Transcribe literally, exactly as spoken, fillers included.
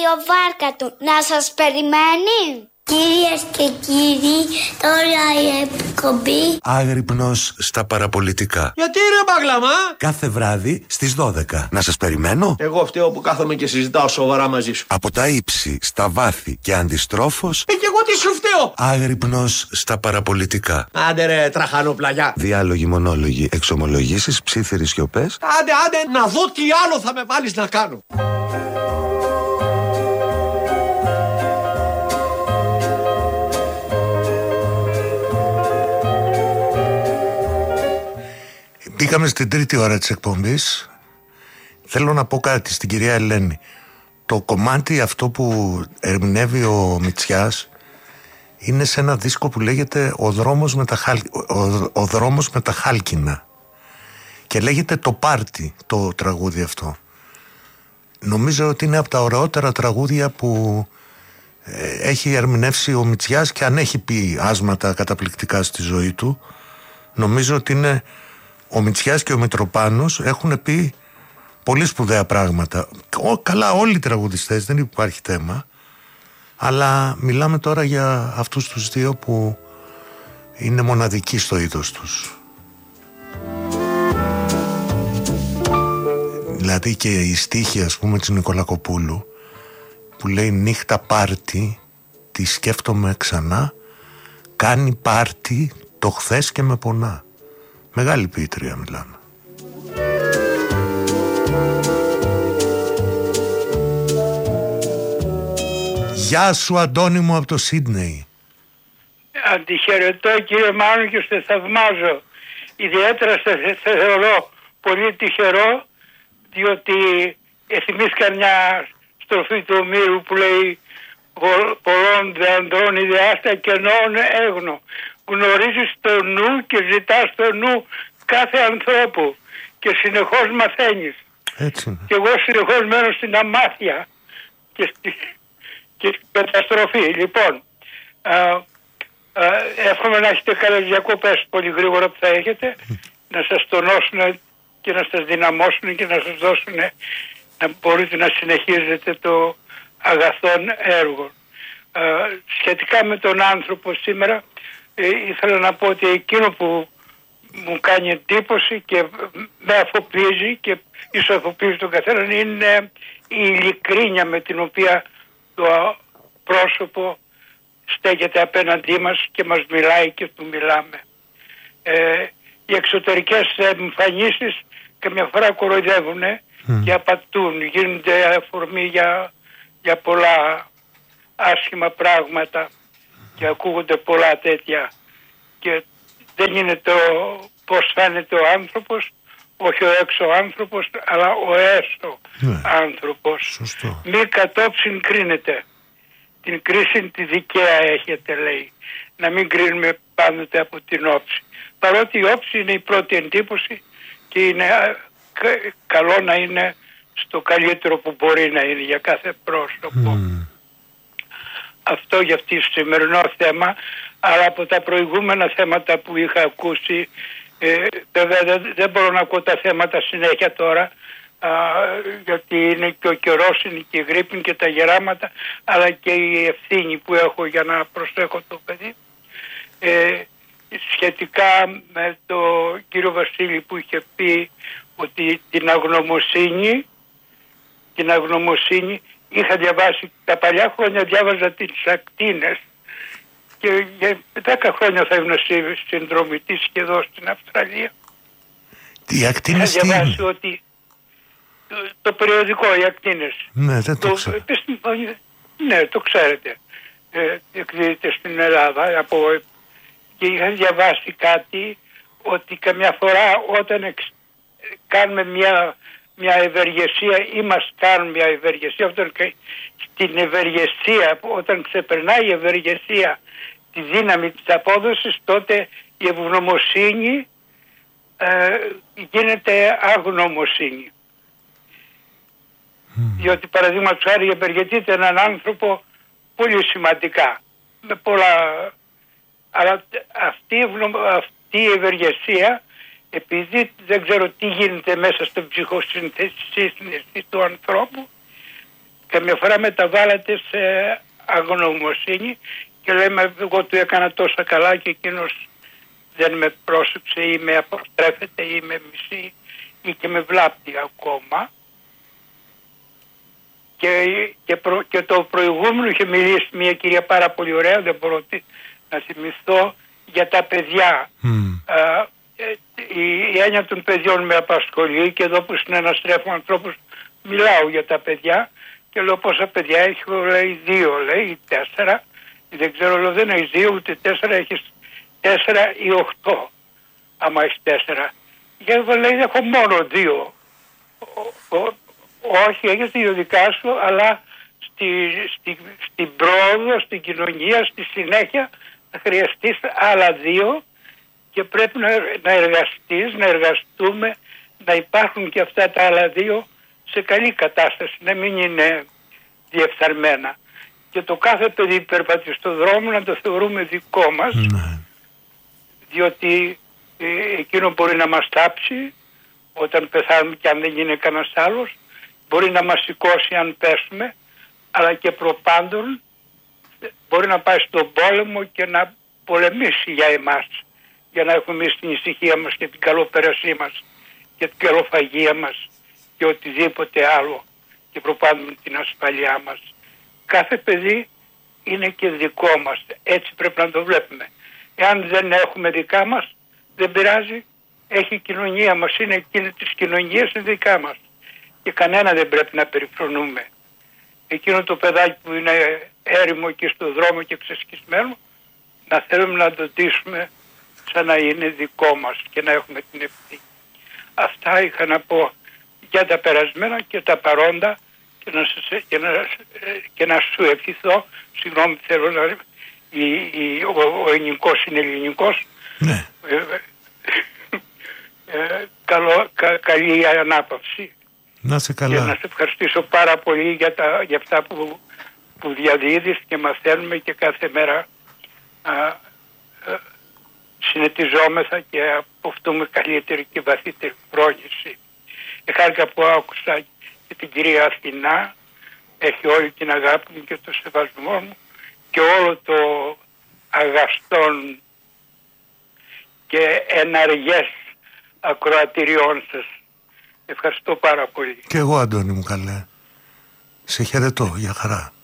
Ο βάρκα του να σας περιμένει. Κυρίες και κύριοι, τώρα η εκπομπή Άγρυπνος στα παραπολιτικά. Γιατί ρε Μπαγλαμά? Κάθε βράδυ στις δώδεκα. Να σας περιμένω. Εγώ φταίω που κάθομαι και συζητάω σοβαρά μαζί σου. Από τα ύψη, στα βάθη και αντιστρόφως. Ε, και εγώ τι σου φταίω? Άγρυπνος στα παραπολιτικά. Άντε ρε τραχανοπλαγιά. Διάλογοι, μονόλογοι, εξομολογήσεις, ψίθυροι σιωπές. Άντε, άντε, να δω τι άλλο θα με βάλεις να κάνω. Μπήκαμε στην τρίτη ώρα της εκπομπής. Θέλω να πω κάτι στην κυρία Ελένη. Το κομμάτι αυτό που ερμηνεύει ο Μητσιάς είναι σε ένα δίσκο που λέγεται «Ο δρόμος με τα, χάλ... ο... ο δρόμος με τα χάλκινα». Και λέγεται «Το πάρτι» το τραγούδι αυτό. Νομίζω ότι είναι από τα ωραιότερα τραγούδια που ε, έχει ερμηνεύσει ο Μητσιάς, και αν έχει πει άσματα καταπληκτικά στη ζωή του, νομίζω ότι είναι... Ο Μητσιάς και ο Μητροπάνος έχουν πει πολύ σπουδαία πράγματα. Ο, καλά, όλοι οι τραγουδιστές, δεν υπάρχει θέμα. Αλλά μιλάμε τώρα για αυτούς τους δύο που είναι μοναδικοί στο είδος τους. Δηλαδή και η στίχη, ας πούμε, της Νικολακοπούλου, που λέει «Νύχτα πάρτι, τη σκέφτομαι ξανά, κάνει πάρτι το χθες και με πονά». Μεγάλη ποιήτρια μιλάμε. Γεια σου Αντώνη μου από το Σίδνεϊ. Αντιχαιρετώ κύριε Μάνο και σε θαυμάζω. Ιδιαίτερα σε, σε θεωρώ πολύ τυχερό, διότι θυμήθηκα μια στροφή του Ομήρου που λέει «Πολλών δε ανδρών ιδεάστα και νόων έγνω». Γνωρίζεις το νου και ζητάς το νου κάθε ανθρώπου και συνεχώς μαθαίνεις. Έτσι. Και εγώ συνεχώς μένω στην αμάθεια και, στη, και στην καταστροφή. Λοιπόν, α, α, εύχομαι να έχετε καλές διακοπές πολύ γρήγορα που θα έχετε, να σας τονώσουν και να σας δυναμώσουν και να σας δώσουν να μπορείτε να συνεχίζετε το αγαθόν έργο. Α, σχετικά με τον άνθρωπο σήμερα, Ε, ήθελα να πω ότι εκείνο που μου κάνει εντύπωση και με αφοπίζει και ίσως αφοπίζει τον καθέναν είναι η ειλικρίνεια με την οποία το πρόσωπο στέκεται απέναντί μας και μας μιλάει και του μιλάμε. Ε, οι εξωτερικές εμφανίσεις καμιά φορά κοροϊδεύουν mm. και απατούν, γίνονται αφορμή για, για πολλά άσχημα πράγματα και ακούγονται πολλά τέτοια και δεν είναι το πώς φαίνεται ο άνθρωπος, όχι ο έξω άνθρωπος, αλλά ο έσω ναι. άνθρωπος. Σωστό. Μη κατόψιν κρίνεται. Την κρίση τη δικαία έχετε, λέει. Να μην κρίνουμε πάντοτε από την όψη. Παρότι η όψη είναι η πρώτη εντύπωση και είναι καλό να είναι στο καλύτερο που μπορεί να είναι για κάθε πρόσωπο. Mm. Αυτό για αυτή το σημερινό θέμα, αλλά από τα προηγούμενα θέματα που είχα ακούσει, ε, βέβαια δεν, δεν μπορώ να ακούω τα θέματα συνέχεια τώρα, α, γιατί είναι και ο καιρός, είναι και η γρίπη και τα γεράματα, αλλά και η ευθύνη που έχω για να προσέχω το παιδί. Ε, σχετικά με τον κύριο Βασίλη που είχε πει ότι την αγνωμοσύνη, την αγνωμοσύνη είχα διαβάσει τα παλιά χρόνια, διάβαζα τις ακτίνες και για δέκα χρόνια θα ήμουν συνδρομητής και εδώ στην Αυστραλία. Οι ακτίνες είχα διαβάσει τι ότι το, το περιοδικό, οι ακτίνες. Ναι, δεν το, το ξέρω. Ναι, το ξέρετε. Ε, εκδίδεται στην Ελλάδα από, και είχα διαβάσει κάτι ότι καμιά φορά όταν εξ, κάνουμε μια μια ευεργεσία ή μας κάνουν μια ευεργεσία, όταν, στην ευεργεσία, όταν ξεπερνάει η ευεργεσία τη δύναμη της απόδοσης, τότε η ευγνωμοσύνη ε, γίνεται αγνωμοσύνη. Mm. Διότι παραδείγματος χάρη ευεργετείται έναν άνθρωπο πολύ σημαντικά, με πολλά, αλλά αυτή, αυτή η ευεργεσία, επειδή δεν ξέρω τι γίνεται μέσα στο ψυχοσύνθεση του ανθρώπου, καμιά φορά μεταβάλλεται σε αγνωμοσύνη και λέμε εγώ του έκανα τόσα καλά και εκείνος δεν με πρόσεξε ή με αποστρέφεται ή με μισεί ή και με βλάπτει ακόμα. Και, και, προ, και το προηγούμενο είχε μιλήσει μια κυρία πάρα πολύ ωραία, δεν μπορώ να θυμηθώ, για τα παιδιά. Mm. Α, η, η έννοια των παιδιών με απασχολεί και εδώ που συναναστρέφω ανθρώπους μιλάω για τα παιδιά και λέω πόσα παιδιά έχει, λέει δύο, λέει τέσσερα, δεν ξέρω, λέω δεν έχει δύο ούτε τέσσερα, έχεις τέσσερα ή οχτώ άμα έχεις τέσσερα. Γιατί λέει έχω μόνο δύο. Ο, ο, όχι, έχεις δύο δικά σου, αλλά στη, στη, στην πρόοδο, στην κοινωνία, στη συνέχεια θα χρειαστείς άλλα δύο και πρέπει να, να εργαστείς, να εργαστούμε, να υπάρχουν και αυτά τα άλλα δύο σε καλή κατάσταση, να μην είναι διεφθαρμένα. Και το κάθε παιδί περπατεί στο δρόμο να το θεωρούμε δικό μας, mm. διότι ε, εκείνο μπορεί να μας τάψει όταν πεθάνουμε και αν δεν είναι κανένας άλλος, μπορεί να μας σηκώσει αν πέσουμε, αλλά και προπάντων μπορεί να πάει στον πόλεμο και να πολεμήσει για εμάς, για να έχουμε εμείς την ησυχία μας και την καλοπέρασή μας και την καλοφαγία μας και οτιδήποτε άλλο και προπάντων την ασφαλειά μας. Κάθε παιδί είναι και δικό μας, έτσι πρέπει να το βλέπουμε. Εάν δεν έχουμε δικά μας, δεν πειράζει, έχει η κοινωνία μας, είναι εκείνη της κοινωνίας, είναι δικά μας. Και κανένα δεν πρέπει να περιφρονούμε. Εκείνο το παιδάκι που είναι έρημο εκεί στο δρόμο και ξεσκισμένο, να θέλουμε να το ντύσουμε σαν να είναι δικό μας και να έχουμε την ευθύνη. Αυτά είχα να πω για τα περασμένα και τα παρόντα και να, σας, και να, και να σου ευχηθώ, συγγνώμη θέλω να η, η, ο, ο ελληνικός είναι ελληνικός. Ναι. Ε, ε, καλό, κα, καλή ανάπαυση. Να σε καλά. Και να σε ευχαριστήσω πάρα πολύ για, τα, για αυτά που, που διαδίδεις και μαθαίνουμε και κάθε μέρα α, α, συνετιζόμεθα και αποκτούμε καλύτερη και βαθύτερη πρόγευση. Χάρηκα που άκουσα και την κυρία Αθηνά, έχει όλη την αγάπη μου και το σεβασμό μου και όλο το αγαστόν και εναργές ακροατηριών σας. Ευχαριστώ πάρα πολύ. Και εγώ, Αντώνη μου, καλέ. Σε χαιρετώ, για χαρά.